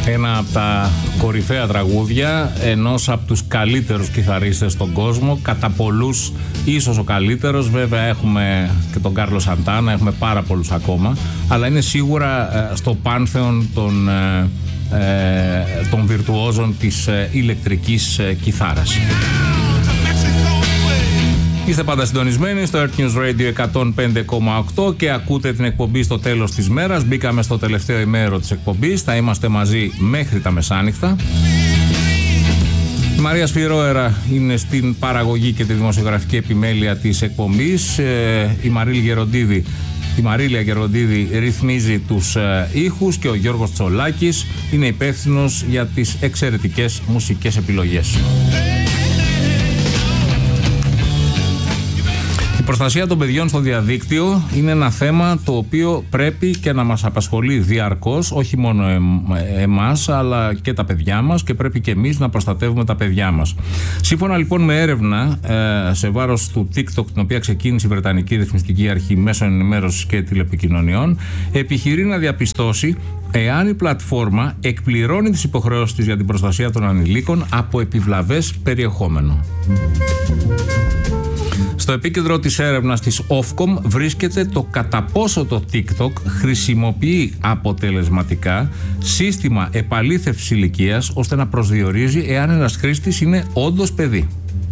Ένα από τα κορυφαία τραγούδια ενός από τους καλύτερους κιθαρίστες στον κόσμο, κατά πολλούς ίσως ο καλύτερος. Βέβαια έχουμε και τον Κάρλο Σαντάνα, έχουμε πάρα πολλούς ακόμα, αλλά είναι σίγουρα στο πάνθεον των βιρτουόζων της ηλεκτρικής κιθάρας. Είστε πάντα συντονισμένοι στο Earth News Radio 105,8 και ακούτε την εκπομπή στο τέλος της μέρας. Μπήκαμε στο τελευταίο ημέρο της εκπομπής. Θα είμαστε μαζί μέχρι τα μεσάνυχτα. Η Μαρία Σφυρόερα είναι στην παραγωγή και τη δημοσιογραφική επιμέλεια της εκπομπής. Η Μαρίλια Γεροντίδη ρυθμίζει τους ήχους και ο Γιώργος Τσολάκης είναι υπεύθυνος για τις εξαιρετικές μουσικές επιλογές. Η προστασία των παιδιών στο διαδίκτυο είναι ένα θέμα το οποίο πρέπει και να μας απασχολεί διαρκώς, όχι μόνο εμάς αλλά και τα παιδιά μας, και πρέπει και εμείς να προστατεύουμε τα παιδιά μας. Σύμφωνα λοιπόν με έρευνα σε βάρος του TikTok, την οποία ξεκίνησε η Βρετανική Ρυθμιστική Αρχή Μέσων Ενημέρωσης και Τηλεπικοινωνιών, επιχειρεί να διαπιστώσει εάν η πλατφόρμα εκπληρώνει τις υποχρεώσεις της για την προστασία των ανηλίκων από επιβλαβές περιεχόμενο. Στο επίκεντρο της έρευνας της Ofcom βρίσκεται το κατά πόσο το TikTok χρησιμοποιεί αποτελεσματικά σύστημα επαλήθευσης ηλικίας ώστε να προσδιορίζει εάν ένας χρήστης είναι όντως παιδί.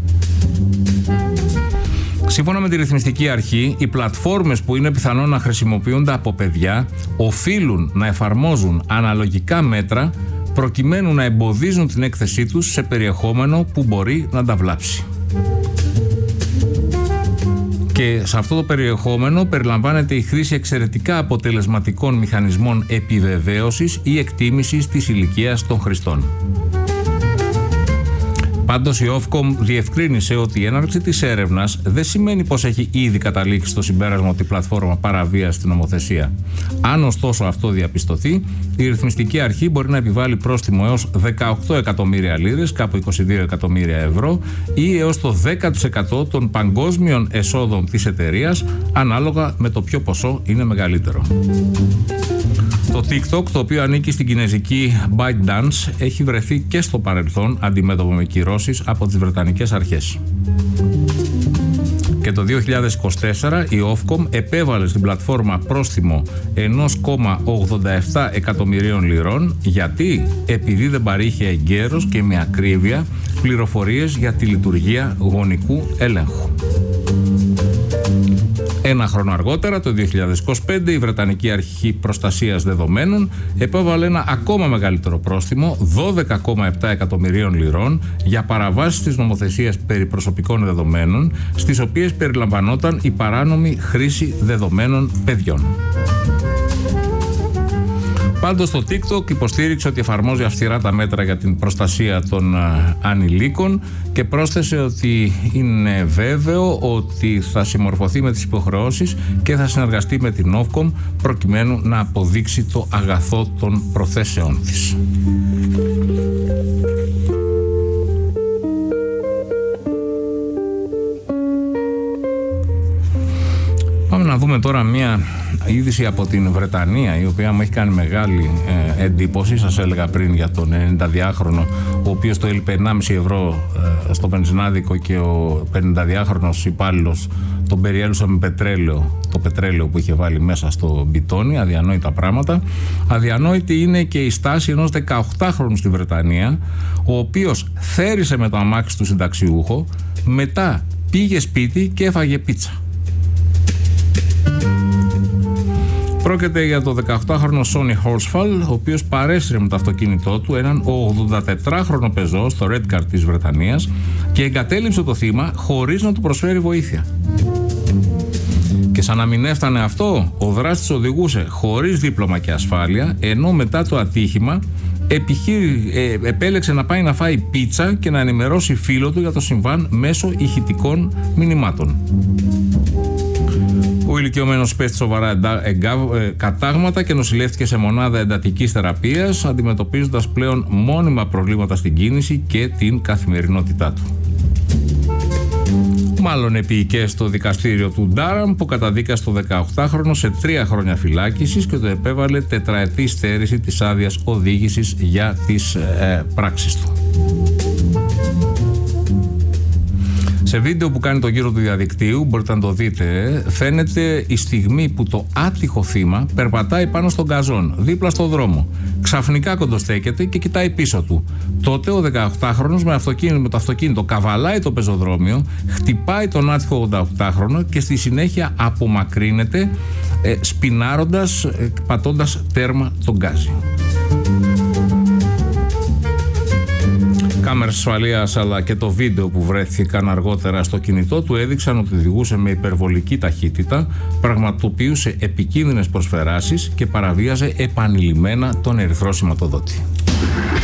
Σύμφωνα με τη Ρυθμιστική Αρχή, οι πλατφόρμες που είναι πιθανό να χρησιμοποιούνται από παιδιά οφείλουν να εφαρμόζουν αναλογικά μέτρα προκειμένου να εμποδίζουν την έκθεσή τους σε περιεχόμενο που μπορεί να τα βλάψει. Και σε αυτό το περιεχόμενο περιλαμβάνεται η χρήση εξαιρετικά αποτελεσματικών μηχανισμών επιβεβαίωσης ή εκτίμησης της ηλικίας των χρηστών. Πάντως η Ofcom διευκρίνησε ότι η έναρξη της έρευνας δεν σημαίνει πως έχει ήδη καταλήξει στο συμπέρασμα ότι η πλατφόρμα παραβίασε την νομοθεσία. Αν ωστόσο αυτό διαπιστωθεί, η Ρυθμιστική Αρχή μπορεί να επιβάλλει πρόστιμο έως 18 εκατομμύρια λίρες, κάπου 22 εκατομμύρια ευρώ, ή έως το 10% των παγκόσμιων εσόδων της εταιρείας, ανάλογα με το ποιο ποσό είναι μεγαλύτερο. Το TikTok, το οποίο ανήκει στην κινεζική ByteDance, έχει βρεθεί και στο παρελθόν αντιμέτωπο με κυρώσεις από τις Βρετανικές αρχές. Και το 2024 η Ofcom επέβαλε στην πλατφόρμα πρόστιμο 1,87 εκατομμυρίων λιρών, γιατί επειδή δεν παρήχε εγκαίρως και με ακρίβεια πληροφορίες για τη λειτουργία γονικού έλεγχου. Ένα χρόνο αργότερα, το 2025, η Βρετανική Αρχή Προστασίας Δεδομένων επέβαλε ένα ακόμα μεγαλύτερο πρόστιμο 12,7 εκατομμυρίων λιρών για παραβάσεις της νομοθεσίας περί προσωπικών δεδομένων, στις οποίες περιλαμβανόταν η παράνομη χρήση δεδομένων παιδιών. Πάντως το TikTok υποστήριξε ότι εφαρμόζει αυστηρά τα μέτρα για την προστασία των ανηλίκων και πρόσθεσε ότι είναι βέβαιο ότι θα συμμορφωθεί με τις υποχρεώσεις και θα συνεργαστεί με την Ofcom προκειμένου να αποδείξει το αγαθό των προθέσεών της. Πάμε να δούμε τώρα μια είδηση από την Βρετανία, η οποία μου έχει κάνει μεγάλη εντύπωση. Σας έλεγα πριν για τον 92χρονο, ο οποίος το έλειπε 1,5 ευρώ στο βενζινάδικο και ο 52χρονος υπάλληλος τον περιέλουσε με πετρέλαιο, το πετρέλαιο που είχε βάλει μέσα στο μπιτόνι. Αδιανόητα πράγματα. Αδιανόητη είναι και η στάση ενός 18χρονου στη Βρετανία, ο οποίος θέρισε με το αμάξι του συνταξιούχο, μετά πήγε σπίτι και έφαγε πίτσα. Πρόκειται για το 18χρονο Sonny Horsfall, ο οποίος παρέσυρε με το αυτοκίνητό του έναν 84χρονο πεζό στο Redcar της Βρετανίας και εγκατέλειψε το θύμα χωρίς να του προσφέρει βοήθεια. Και σαν να μην έφτανε αυτό, ο δράστης οδηγούσε χωρίς δίπλωμα και ασφάλεια, ενώ μετά το ατύχημα επέλεξε να πάει να φάει πίτσα και να ενημερώσει φίλο του για το συμβάν μέσω ηχητικών μηνυμάτων. Ο ηλικιωμένος πέστη σοβαρά κατάγματα και νοσηλεύτηκε σε μονάδα εντατικής θεραπείας, αντιμετωπίζοντας πλέον μόνιμα προβλήματα στην κίνηση και την καθημερινότητά του. Μάλλον επίοικες στο δικαστήριο του Ντάραμ που καταδίκασε το 18χρονο σε 3 χρόνια φυλάκισης και το επέβαλε τετραετή στέρηση της άδειας οδήγησης για τις πράξεις του. Σε βίντεο που κάνει το γύρο του διαδικτύου, μπορείτε να το δείτε, φαίνεται η στιγμή που το άτυχο θύμα περπατάει πάνω στον γκαζόν, δίπλα στο δρόμο. Ξαφνικά κοντοστέκεται και κοιτάει πίσω του. Τότε ο 18χρονος με το αυτοκίνητο καβαλάει το πεζοδρόμιο, χτυπάει τον άτυχο 88χρονο και στη συνέχεια απομακρύνεται, σπινάροντας, πατώντας τέρμα τον γκάζι. Κάμερες ασφαλείας αλλά και το βίντεο που βρέθηκαν αργότερα στο κινητό του έδειξαν ότι οδηγούσε με υπερβολική ταχύτητα, πραγματοποιούσε επικίνδυνες προσφεράσεις και παραβίαζε επανειλημμένα τον ερυθρό σηματοδότη.